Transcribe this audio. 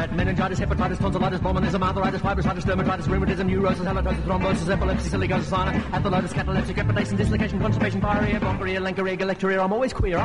met meningitis, hepatitis, tonsillitis, pulmonism, arthritis, fibrositis, dermatitis, rheumatism, neurosis, halitosis, thrombosis, epilepsy, silicosis, sarna, athalosis, catalepsy, crepidation, dislocation, constipation, pyorrhea, bronchorrhea, lencorrhea, galactorrhea. I'm always queer.